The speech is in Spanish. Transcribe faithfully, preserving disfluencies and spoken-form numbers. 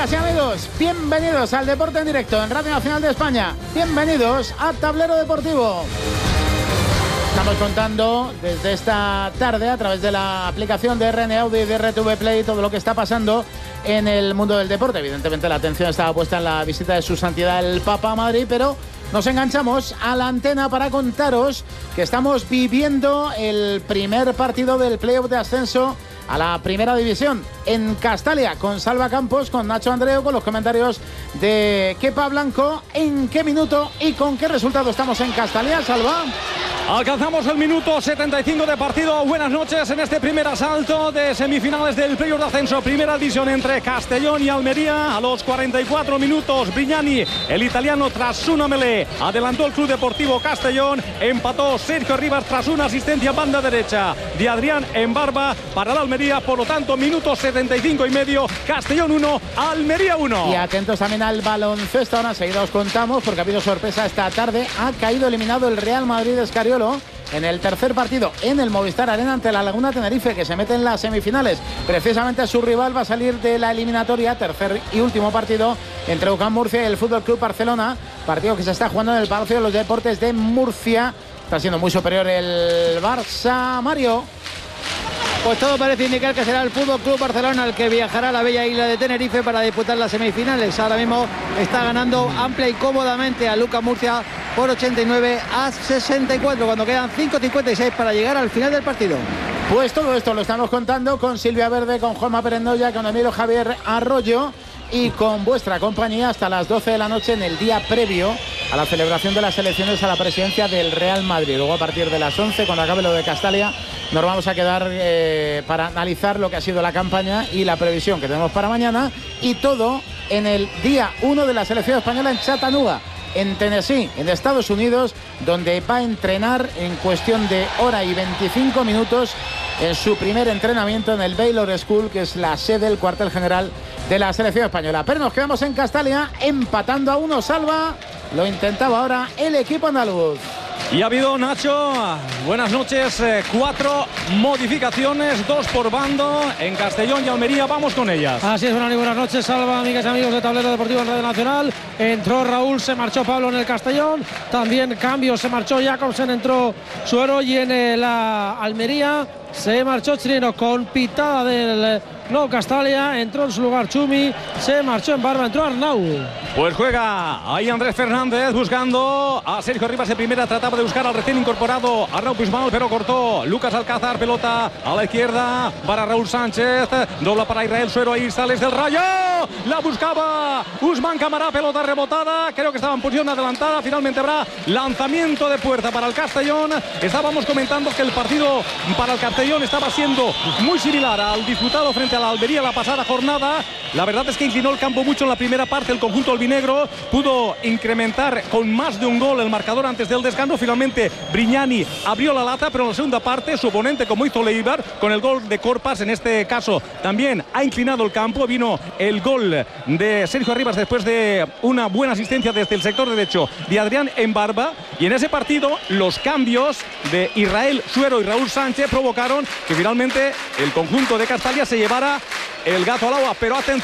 Amigas y amigos, bienvenidos al Deporte en Directo en Radio Nacional de España. Bienvenidos a Tablero Deportivo. Estamos contando desde esta tarde a través de la aplicación de R N Audio y de R T V Play todo lo que está pasando en el mundo del deporte. Evidentemente la atención estaba puesta en la visita de su santidad el Papa a Madrid, pero nos enganchamos a la antena para contaros que estamos viviendo el primer partido del playoff de ascenso a la primera división en Castalia, con Salva Campos, con Nacho Andreu, con los comentarios de Kepa Blanco. ¿En qué minuto y con qué resultado estamos en Castalia, Salva? Alcanzamos el minuto setenta y cinco de partido. Buenas noches en este primer asalto de semifinales del playoff de ascenso. Primera división entre Castellón y Almería. A los cuarenta y cuatro minutos, Brignani, el italiano, tras una melee, adelantó el Club Deportivo Castellón. Empató Sergio Rivas tras una asistencia banda derecha de Adrián Embarba para el Almería. Por lo tanto, minuto setenta y cinco y medio. Castellón uno, Almería uno. Y atentos también al baloncesto. Ahora enseguida os contamos, porque ha habido sorpresa esta tarde. Ha caído eliminado el Real Madrid Escariolo en el tercer partido en el Movistar Arena ante la Laguna Tenerife, que se mete en las semifinales. Precisamente su rival va a salir de la eliminatoria, tercer y último partido entre U C A M Murcia y el Fútbol Club Barcelona, partido que se está jugando en el Palacio de los Deportes de Murcia. Está siendo muy superior el Barça, Mario. Pues todo parece indicar que será el Fútbol Club Barcelona el que viajará a la bella isla de Tenerife para disputar las semifinales. Ahora mismo está ganando amplia y cómodamente a U C A M Murcia por ochenta y nueve a sesenta y cuatro, cuando quedan cinco cincuenta y seis para llegar al final del partido. Pues todo esto lo estamos contando con Silvia Verde, con Juanma Perendoya, con Emilio Javier Arroyo y con vuestra compañía hasta las doce de la noche en el día previo a la celebración de las elecciones a la presidencia del Real Madrid. Luego, a partir de las once, cuando acabe lo de Castalia, nos vamos a quedar eh, para analizar lo que ha sido la campaña y la previsión que tenemos para mañana, y todo en el día uno de la selección española en Chattanooga, en Tennessee, en Estados Unidos, donde va a entrenar en cuestión de hora y veinticinco minutos en su primer entrenamiento en el Baylor School, que es la sede del cuartel general de la selección española. Pero nos quedamos en Castalia, empatando a uno. Salva, lo intentaba ahora el equipo andaluz. Y ha habido, Nacho, buenas noches, eh, cuatro modificaciones, dos por bando en Castellón y Almería. Vamos con ellas. Así es, buenas, buenas noches, Salva, amigas y amigos de Tablero Deportivo en Radio Nacional. Entró Raúl, se marchó Pablo en el Castellón. También cambio, se marchó Jacobsen, entró Suero, y en eh, la Almería se marchó Chirino con pitada del No Castalia. Entró en su lugar Chumi, se marchó en Barba, entró Arnau. Pues juega ahí Andrés Fernández buscando a Sergio Rivas en primera. Trataba de buscar al recién incorporado Arnau Puigmal, pero cortó Lucas Alcázar. Pelota a la izquierda para Raúl Sánchez, dobla para Israel Suero. Ahí sales del Rayo, la buscaba Usman Camará, pelota rebotada, creo que estaba en posición adelantada. Finalmente habrá lanzamiento de puerta para el Castellón. Estábamos comentando que el partido para el Castellón estaba siendo muy similar al disputado frente a la Almería la pasada jornada. La verdad es que inclinó el campo mucho en la primera parte. El conjunto albinegro pudo incrementar con más de un gol el marcador antes del descanso. Finalmente Brignani abrió la lata, pero en la segunda parte su oponente, como hizo Leibar con el gol de Corpas, en este caso también ha inclinado el campo. Vino el gol de Sergio Rivas después de una buena asistencia desde el sector derecho de Adrián Embarba, y en ese partido los cambios de Israel Suero y Raúl Sánchez provocaron que finalmente el conjunto de Castalia se llevara el gato al agua. Pero atención,